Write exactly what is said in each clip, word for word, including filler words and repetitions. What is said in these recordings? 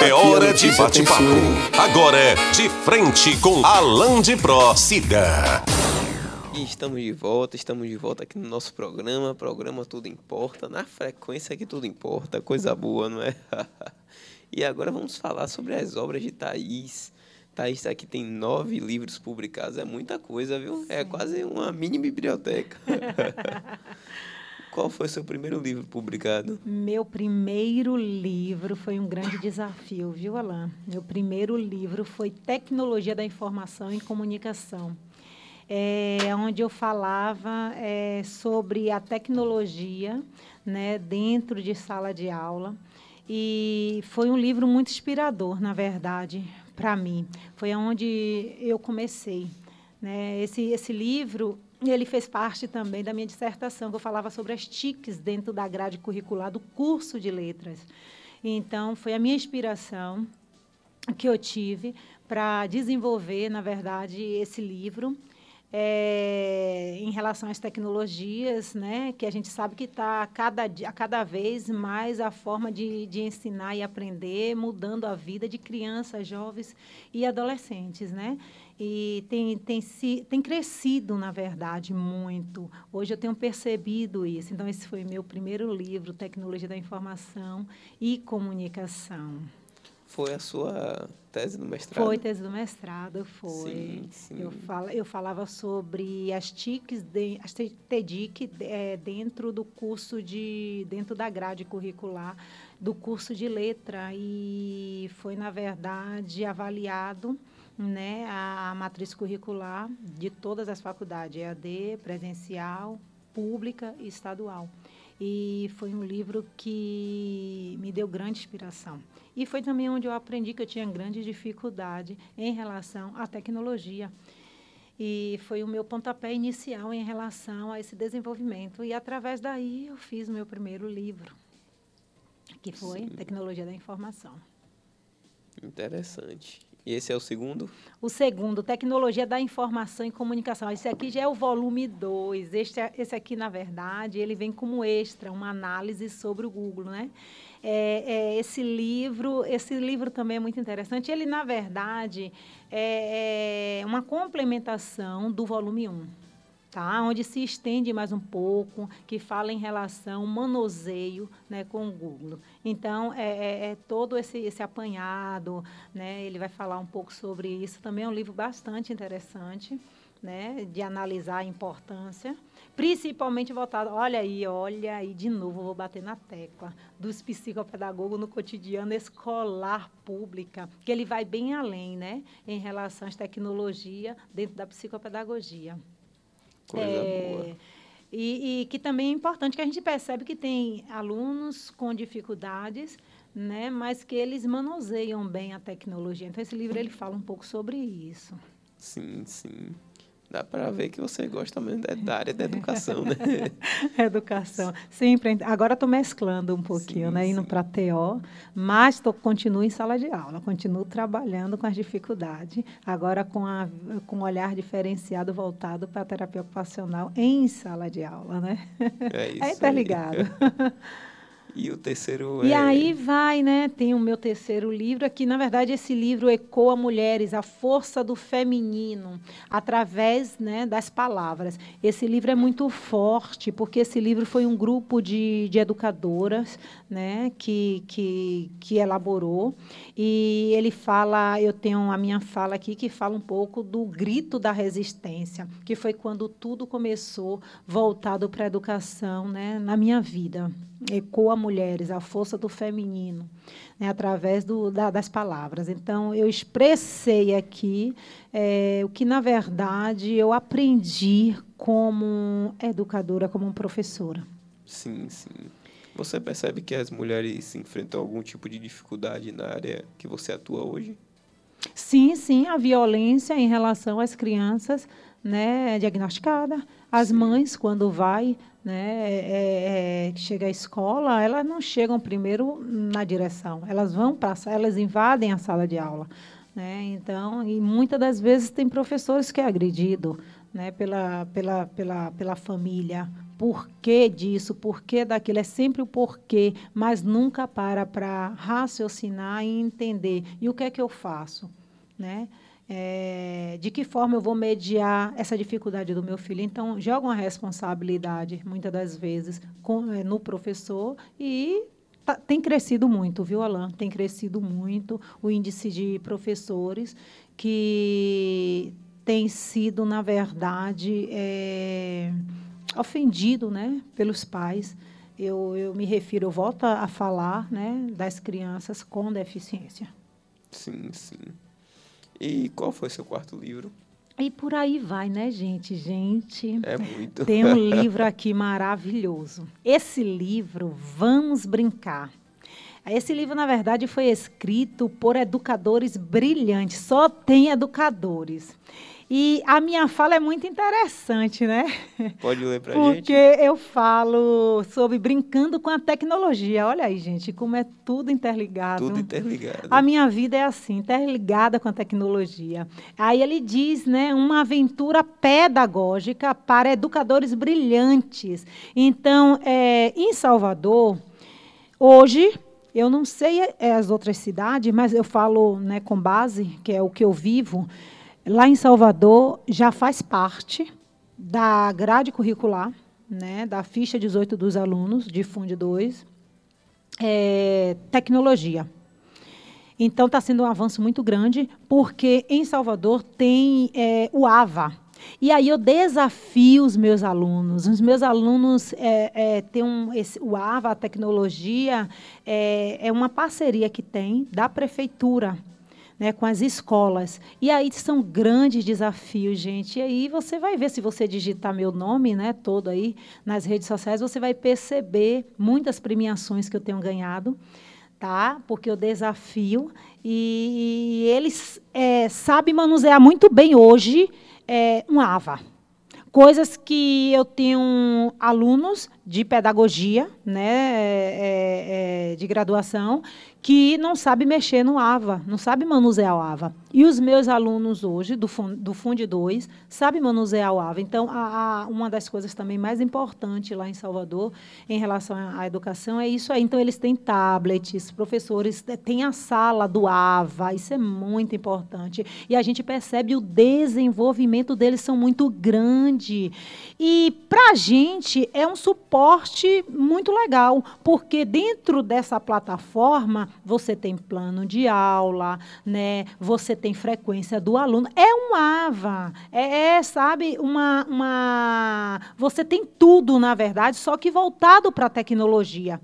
É hora de bate-papo. Agora é De Frente com Alain de Procida. E estamos de volta, estamos de volta aqui no nosso programa, programa Tudo Importa, na frequência que tudo importa, coisa boa, não é? E agora vamos falar sobre as obras de Thaís. Thaís aqui tem nove livros publicados, é muita coisa, viu? É quase uma mini biblioteca. Qual foi o seu primeiro livro publicado? Meu primeiro livro foi um grande desafio, viu, Alain? Meu primeiro livro foi Tecnologia da Informação e Comunicação, é, onde eu falava é, sobre a tecnologia, né, dentro de sala de aula. E foi um livro muito inspirador, na verdade, para mim. Foi onde eu comecei, né? Esse, esse livro... ele fez parte também da minha dissertação, que eu falava sobre as T I Cs dentro da grade curricular do curso de letras. Então, foi a minha inspiração que eu tive para desenvolver, na verdade, esse livro é, em relação às tecnologias, né, que a gente sabe que está cada, a cada vez mais a forma de, de ensinar e aprender, mudando a vida de crianças, jovens e adolescentes, né? E tem, tem, se, tem crescido, na verdade, muito. Hoje eu tenho percebido isso. Então, esse foi meu primeiro livro, Tecnologia da Informação e Comunicação. Foi a sua tese do mestrado? Foi tese do mestrado, foi. Sim, sim. Eu, fala, eu falava sobre as T I Cs, de, as T D I C, é, dentro do curso de, dentro da grade curricular do curso de letra. E foi, na verdade, avaliado, né, a matriz curricular de todas as faculdades, E A D, presencial, pública e estadual. E foi um livro que me deu grande inspiração. E foi também onde eu aprendi que eu tinha grande dificuldade em relação à tecnologia. E foi o meu pontapé inicial em relação a esse desenvolvimento. E, através daí, eu fiz o meu primeiro livro, que foi Sim. Tecnologia da Informação. Interessante. E esse é o segundo? O segundo, Tecnologia da Informação e Comunicação. Esse aqui já é o volume dois. Este, esse aqui, na verdade, ele vem como extra, uma análise sobre o Google, né? É, é, esse livro, esse livro também é muito interessante. Ele, na verdade, é, é uma complementação do volume um. Tá? Onde se estende mais um pouco, que fala em relação ao manuseio, né, com o Google. Então, é, é, é todo esse, esse apanhado, né, ele vai falar um pouco sobre isso. Também é um livro bastante interessante, né, de analisar a importância, principalmente voltado, olha aí, olha aí, de novo, vou bater na tecla, dos psicopedagogos no cotidiano escolar pública, que ele vai bem além, né, em relação às tecnologias dentro da psicopedagogia. Coisa é, boa. E, e que também é importante, que a gente percebe que tem alunos com dificuldades, né, mas que eles manuseiam bem a tecnologia. Então, esse livro ele fala um pouco sobre isso. Sim, sim. Dá para ver que você gosta mesmo da área da educação, né? Educação. Sempre. Agora estou mesclando um pouquinho, sim, né? Indo para a T O, mas tô, continuo em sala de aula, continuo trabalhando com as dificuldades, agora com, a, com um olhar diferenciado voltado para a terapia ocupacional em sala de aula, né? É isso. É interligado. E o terceiro é... E aí é... vai, né? Tem o meu terceiro livro aqui. Na verdade, esse livro ecoa mulheres, a força do feminino, através, né, das palavras. Esse livro é muito forte, porque esse livro foi um grupo de, de educadoras, né, que, que, que elaborou. E ele fala, eu tenho a minha fala aqui, que fala um pouco do grito da resistência, que foi quando tudo começou voltado para a educação, né, na minha vida. Ecoa mulheres, a força do feminino, né, através do, da, das palavras. Então, eu expressei aqui é, o que, na verdade, eu aprendi como educadora, como professora. Sim, sim. Você percebe que as mulheres enfrentam algum tipo de dificuldade na área que você atua hoje? Sim, sim, a violência em relação às crianças, né, diagnosticada. As sim. mães, quando vai, né, é, é, chega à escola, elas não chegam primeiro na direção, elas vão para elas invadem a sala de aula, né? Então, e muitas das vezes tem professores que é agredido, né, pela, pela, pela, pela família, porquê disso, porquê daquilo, é sempre o porquê, mas nunca para para raciocinar e entender. E o que é que eu faço? Né? É, de que forma eu vou mediar essa dificuldade do meu filho? Então, joga uma responsabilidade, muitas das vezes, com, é, no professor e tá, tem crescido muito, viu, Alain? Tem crescido muito o índice de professores que tem sido, na verdade, é, ofendido, né, pelos pais. Eu, eu me refiro, eu volto a, a falar, né, das crianças com deficiência. Sim, sim. E qual foi seu quarto livro? E por aí vai, né, gente? Gente, é muito. Tem um livro aqui maravilhoso. Esse livro, Vamos Brincar. Esse livro, na verdade, foi escrito por educadores brilhantes. Só tem educadores. E a minha fala é muito interessante, né? Pode ler para a gente? Porque eu falo sobre brincando com a tecnologia. Olha aí, gente, como é tudo interligado. Tudo interligado. A minha vida é assim, interligada com a tecnologia. Aí ele diz, né, uma aventura pedagógica para educadores brilhantes. Então, é, em Salvador, hoje, eu não sei as outras cidades, mas eu falo, né, com base, que é o que eu vivo. Lá em Salvador, já faz parte da grade curricular, né, da ficha dezoito dos alunos, de Fund dois, é, tecnologia. Então, está sendo um avanço muito grande, porque em Salvador tem é, o AVA. E aí eu desafio os meus alunos. Os meus alunos é, é, têm um, esse, o AVA, a tecnologia, é, é uma parceria que tem da prefeitura, né, com as escolas. E aí são grandes desafios, gente. E aí você vai ver, se você digitar meu nome, né, todo aí nas redes sociais, você vai perceber muitas premiações que eu tenho ganhado, tá? Porque eu desafio. E, e eles é, sabem manusear muito bem hoje é, um AVA. Coisas que eu tenho alunos de pedagogia, né, é, é, de graduação, que não sabe mexer no AVA, não sabe manusear o AVA. E os meus alunos hoje, do, do Fund dois, sabem manusear o AVA. Então, a, a, uma das coisas também mais importantes lá em Salvador, em relação à, à educação, é isso aí. Então, eles têm tablets, professores têm a sala do AVA, isso é muito importante. E a gente percebe o desenvolvimento deles são muito grande. E, para a gente, é um suporte muito legal, porque dentro dessa plataforma, você tem plano de aula, né? Você tem frequência do aluno. É um AVA, é, é sabe, uma, uma... Você tem tudo, na verdade, só que voltado para a tecnologia.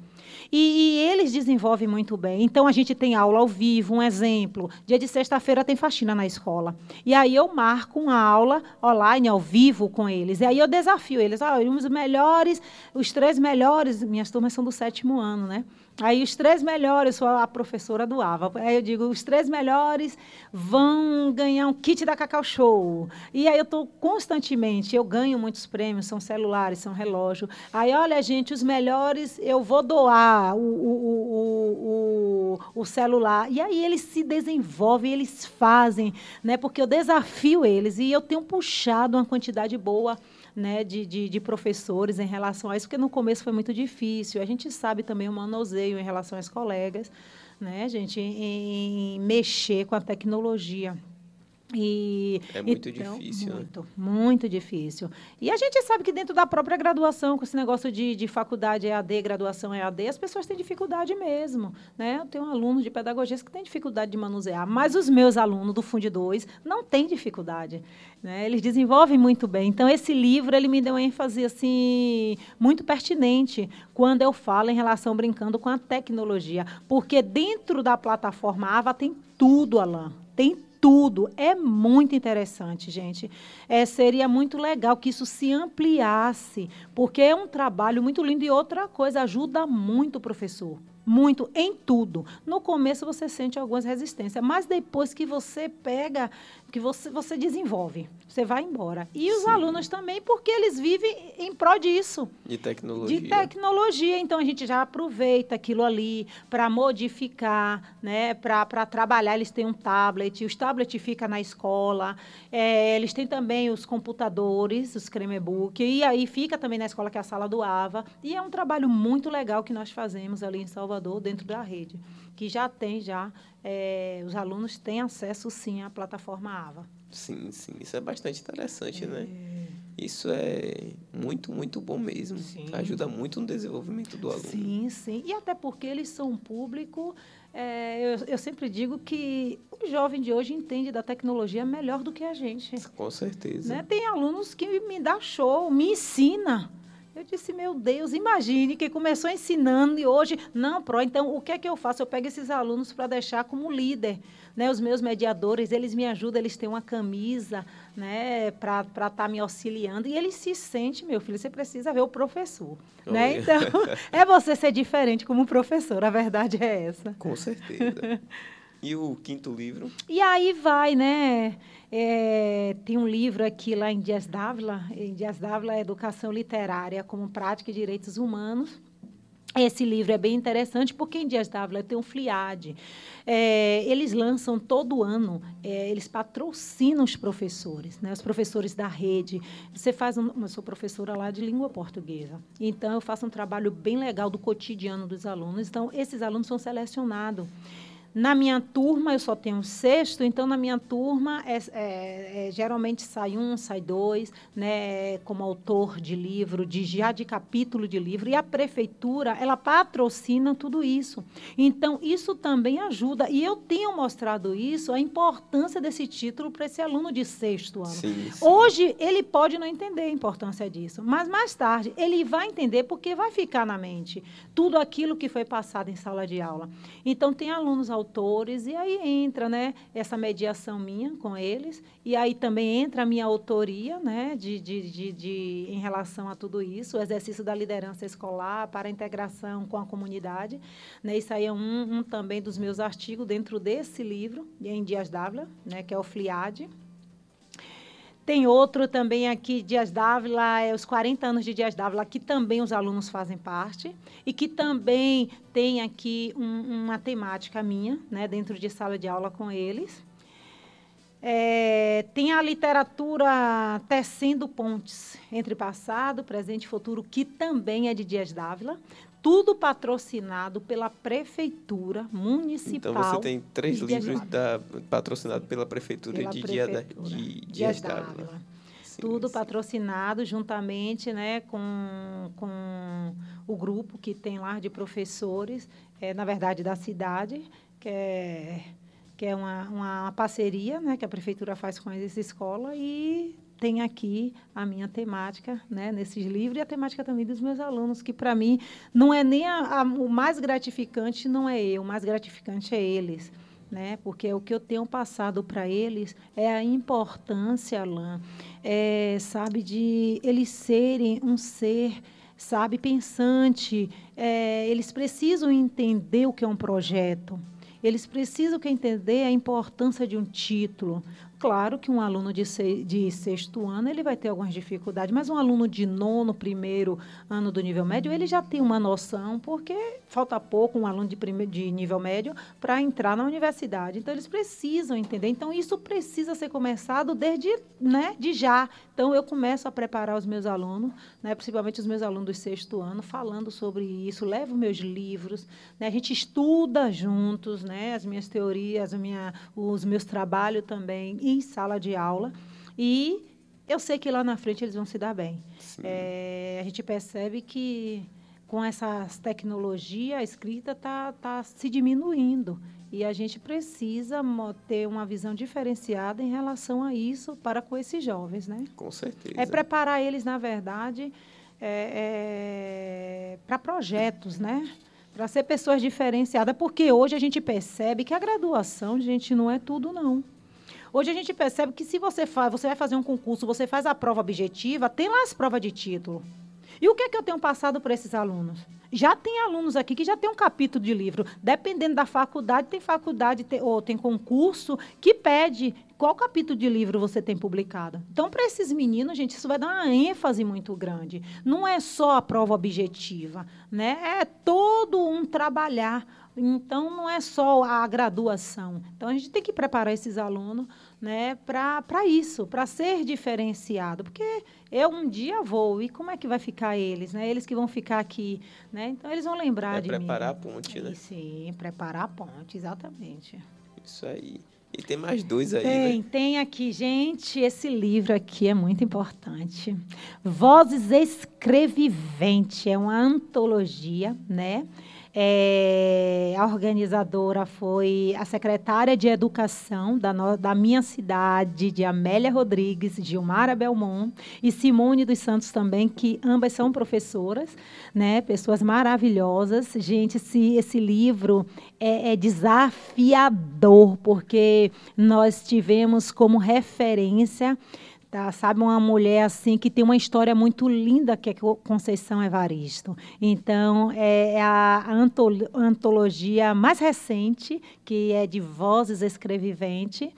E, e eles desenvolvem muito bem. Então, a gente tem aula ao vivo, um exemplo. Dia de sexta-feira tem faxina na escola. E aí eu marco uma aula online, ao vivo, com eles. E aí eu desafio eles. Ah, os melhores, os três melhores, minhas turmas são do sétimo ano, né? Aí os três melhores, sou a professora do AVA. Aí eu digo, os três melhores vão ganhar um kit da Cacau Show. E aí eu estou constantemente, eu ganho muitos prêmios, são celulares, são relógio. Aí, olha, gente, os melhores, eu vou doar o, o, o, o, o celular. E aí eles se desenvolvem, eles fazem, né? Porque eu desafio eles e eu tenho puxado uma quantidade boa, né, de, de, de professores em relação a isso, porque no começo foi muito difícil. A gente sabe também o manuseio em relação aos colegas, né, gente, em, em mexer com a tecnologia. E, é muito então, difícil, muito, né? Muito difícil. E a gente sabe que dentro da própria graduação, com esse negócio de, de faculdade E A D, graduação E A D, as pessoas têm dificuldade mesmo, né? Eu tenho um aluno de pedagogia que tem dificuldade de manusear, mas os meus alunos do Fund dois não têm dificuldade, né? Eles desenvolvem muito bem. Então, esse livro ele me deu uma ênfase assim, muito pertinente quando eu falo em relação brincando com a tecnologia, porque dentro da plataforma AVA tem tudo, Alain, tem tudo. Tudo. É muito interessante, gente. É, seria muito legal que isso se ampliasse, porque é um trabalho muito lindo. E outra coisa, ajuda muito o professor. muito, em tudo. No começo você sente algumas resistências, mas depois que você pega, que você, você desenvolve, você vai embora. E os Sim. alunos também, porque eles vivem em prol disso. De tecnologia. De tecnologia. Então, a gente já aproveita aquilo ali para modificar, né, para trabalhar. Eles têm um tablet, os tablets ficam na escola, é, eles têm também os computadores, os Chromebook, e aí fica também na escola, que é a sala do AVA. E é um trabalho muito legal que nós fazemos ali em Salvador, dentro da rede, que já tem, já, é, os alunos têm acesso, sim, à plataforma AVA. Sim, sim, isso é bastante interessante, é... né? Isso é muito, muito bom mesmo. Sim. Ajuda muito no desenvolvimento do aluno. Sim, sim. E até porque eles são um público... É, eu, eu sempre digo que o jovem de hoje entende da tecnologia melhor do que a gente. Com certeza. Né? Tem alunos que me dão show, me ensina. Eu disse, meu Deus, imagine que começou ensinando e hoje... Não, Pro, então, o que é que eu faço? Eu pego esses alunos para deixar como líder. Né? Os meus mediadores, eles me ajudam, eles têm uma camisa, né, para estar tá me auxiliando. E eles se sentem, meu filho, você precisa ver o professor. Né? Então, é você ser diferente como professor, a verdade é essa. Com certeza. E o quinto livro? E aí vai, né? É, tem um livro aqui lá em Dias Dávila, em Dias Dávila, Educação Literária como Prática e Direitos Humanos. Esse livro é bem interessante porque em Dias Dávila tem um FLIAD. É, eles lançam todo ano, é, eles patrocinam os professores, né, os professores da rede. Você faz um, eu sou professora lá de língua portuguesa, então eu faço um trabalho bem legal do cotidiano dos alunos. Então, esses alunos são selecionados. Na minha turma, eu só tenho um sexto, então, na minha turma, é, é, é, geralmente sai um, sai dois, né, como autor de livro, de, já de capítulo de livro, e a prefeitura, ela patrocina tudo isso. Então, isso também ajuda, e eu tenho mostrado isso, a importância desse título para esse aluno de sexto ano. Sim, sim. Hoje, ele pode não entender a importância disso, mas mais tarde, ele vai entender, porque vai ficar na mente tudo aquilo que foi passado em sala de aula. Então, tem alunos autores, e aí entra, né, essa mediação minha com eles, e aí também entra a minha autoria, né, de, de, de, de, em relação a tudo isso, o exercício da liderança escolar para a integração com a comunidade. Né, isso aí é um, um também dos meus artigos dentro desse livro, em Dias Dávila, né, que é o FLIAD. Tem outro também aqui, Dias Dávila, é os quarenta anos de Dias Dávila, que também os alunos fazem parte, e que também tem aqui um, uma temática minha, né, dentro de sala de aula com eles. É, tem a literatura Tecendo Pontes entre passado, presente e futuro, que também é de Dias Dávila. Tudo patrocinado pela Prefeitura Municipal. Então, você tem três livros da, patrocinados pela Prefeitura pela de, prefeitura. Dia, de Dias Dias Dávila. Tudo sim. patrocinado juntamente, né, com, com o grupo que tem lá de professores, é, na verdade, da cidade, que é, que é uma, uma parceria, né, que a Prefeitura faz com essa escola, e tem aqui a minha temática, né, nesses livros, e a temática também dos meus alunos, que, para mim, não é nem a, a, o mais gratificante, não é eu, o mais gratificante é eles. Né? Porque o que eu tenho passado para eles é a importância, Alain, é, sabe, de eles serem um ser, sabe, pensante. É, eles precisam entender o que é um projeto. Eles precisam entender a importância de um título. Claro que um aluno de, se, de sexto ano, ele vai ter algumas dificuldades, mas um aluno de nono, primeiro ano do nível médio, ele já tem uma noção, porque falta pouco um aluno de, primeiro, de nível médio para entrar na universidade. Então, eles precisam entender. Então, isso precisa ser começado desde, né, de já. Então, eu começo a preparar os meus alunos, né, principalmente os meus alunos do sexto ano, falando sobre isso, levo meus livros, né, a gente estuda juntos, né, as minhas teorias, a minha, os meus trabalhos também, em sala de aula, e eu sei que lá na frente eles vão se dar bem. É, a gente percebe que com essas tecnologias a escrita está tá se diminuindo, e a gente precisa ter uma visão diferenciada em relação a isso para com esses jovens, né? Com certeza. É preparar eles, na verdade, é, é, para projetos, né? Para ser pessoas diferenciadas, porque hoje a gente percebe que a graduação, gente, não é tudo, não. Hoje a gente percebe que se você faz, você vai fazer um concurso, você faz a prova objetiva, tem lá as provas de título. E o que é que eu tenho passado para esses alunos? Já tem alunos aqui que já tem um capítulo de livro. Dependendo da faculdade, tem faculdade tem, ou tem concurso que pede qual capítulo de livro você tem publicado. Então, para esses meninos, gente, isso vai dar uma ênfase muito grande. Não é só a prova objetiva, né? É todo um trabalhar. Então, não é só a graduação. Então, a gente tem que preparar esses alunos, né, para isso, para ser diferenciado. Porque eu um dia vou, e como é que vai ficar eles? Né? Eles que vão ficar aqui. Né? Então, eles vão lembrar é de preparar mim. a ponte, né? E, sim, preparar a ponte, exatamente. Isso aí. E tem mais dois aí, Tem, né? tem aqui, gente, esse livro aqui é muito importante. Vozes Escreviventes, é uma antologia, né? É, a organizadora foi a secretária de Educação da, no, da minha cidade, de Amélia Rodrigues, Gilmara Belmont e Simone dos Santos também, que ambas são professoras, né? Pessoas maravilhosas. Gente, esse, esse livro é, é desafiador, porque nós tivemos como referência... Tá, sabe, uma mulher assim que tem uma história muito linda, que é Conceição Evaristo. Então, é a antologia mais recente, que é de Vozes Escreviventes,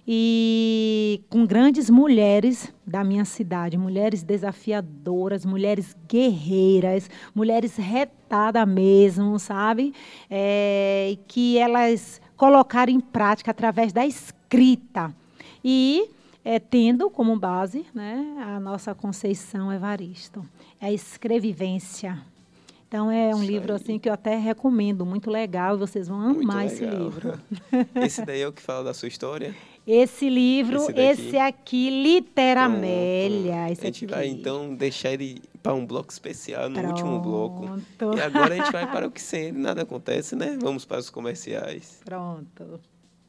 e com grandes mulheres da minha cidade, mulheres desafiadoras, mulheres guerreiras, mulheres retadas mesmo, sabe? É, que elas colocaram em prática através da escrita. E... É, tendo como base, né, a nossa Conceição Evaristo. É a escrevivência. Então, é um Isso livro aí. assim que eu até recomendo, muito legal, e vocês vão amar esse livro. Esse daí é o que fala da sua história? Esse livro, esse, esse aqui, Literamélia. A gente aqui. vai, então, deixar ele para um bloco especial, no Pronto. último bloco. E agora a gente vai para o que sempre nada acontece, né? Vamos para os comerciais. Pronto.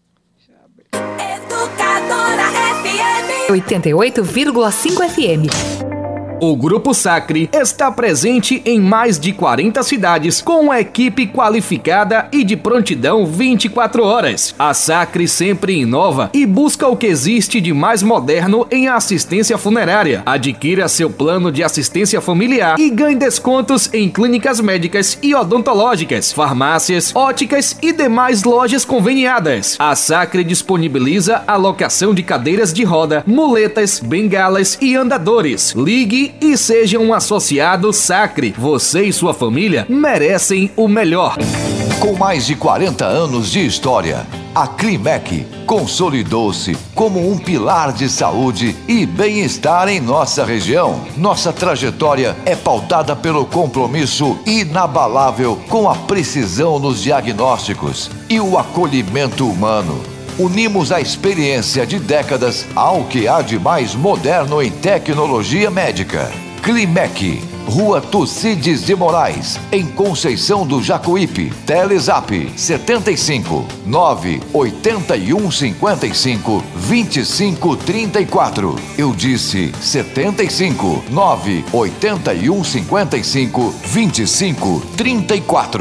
Educadora F M oitenta e oito vírgula cinco F M. O Grupo Sacre está presente em mais de quarenta cidades com uma equipe qualificada e de prontidão vinte e quatro horas. A Sacre sempre inova e busca o que existe de mais moderno em assistência funerária. Adquira seu plano de assistência familiar e ganhe descontos em clínicas médicas e odontológicas, farmácias, óticas e demais lojas conveniadas. A Sacre disponibiliza a locação de cadeiras de roda, muletas, bengalas e andadores. Ligue e seja um associado Sacre. Você e sua família merecem o melhor. Com mais de quarenta anos de história, a Climec consolidou-se como um pilar de saúde e bem-estar em nossa região. Nossa trajetória é pautada pelo compromisso inabalável com a precisão nos diagnósticos e o acolhimento humano. Unimos a experiência de décadas ao que há de mais moderno em tecnologia médica. Climec, Rua Tucídides de Moraes, em Conceição do Jacuípe. Telezap setenta e cinco, nove oitenta e um cinquenta e cinco, vinte e cinco trinta e quatro. Eu disse setenta e cinco, nove oitenta e um cinquenta e cinco, vinte e cinco trinta e quatro.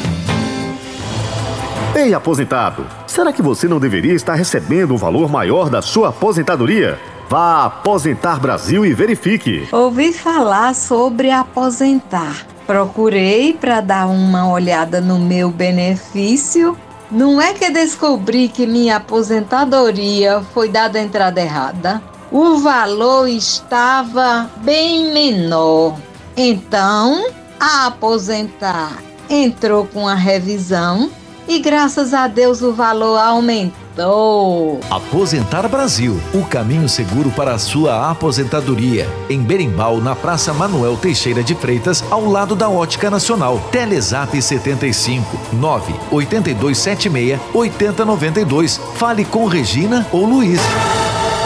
Ei, aposentado, será que você não deveria estar recebendo um valor maior da sua aposentadoria? Vá a Aposentar Brasil e verifique. Ouvi falar sobre aposentar. Procurei para dar uma olhada no meu benefício. Não é que descobri que minha aposentadoria foi dada a entrada errada. O valor estava bem menor. Então, a Aposentar entrou com a revisão e graças a Deus o valor aumentou. Aposentar Brasil, o caminho seguro para a sua aposentadoria. Em Berimbau, na Praça Manuel Teixeira de Freitas, ao lado da Ótica Nacional. Telezap setenta e cinco, nove oito dois sete seis, oito zero nove dois. Fale com Regina ou Luiz.